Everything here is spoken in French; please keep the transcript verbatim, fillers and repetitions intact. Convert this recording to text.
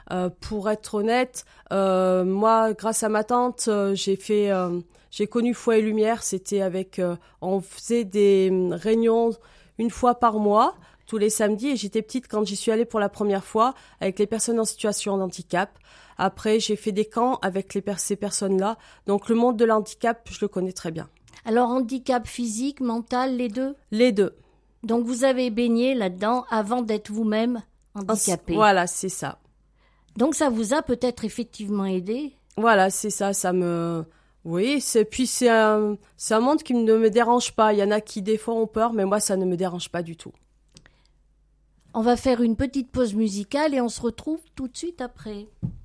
Euh, pour être honnête, euh, moi, grâce à ma tante, euh, j'ai fait, euh, j'ai connu Foi et Lumière. C'était avec, euh, on faisait des hum, réunions une fois par mois, tous les samedis. Et j'étais petite quand j'y suis allée pour la première fois avec les personnes en situation de handicap. Après, j'ai fait des camps avec les per- ces personnes-là. Donc, le monde de l'handicap, je le connais très bien. Alors, handicap physique, mental, les deux? Les deux. Donc, vous avez baigné là-dedans avant d'être vous-même En- handicapé. Voilà, c'est ça. Donc, ça vous a peut-être effectivement aidé? Voilà, c'est ça, ça me... Oui, c'est... puis c'est un... c'est un monde qui ne me dérange pas. Il y en a qui, des fois, ont peur, mais moi, ça ne me dérange pas du tout. On va faire une petite pause musicale et on se retrouve tout de suite après.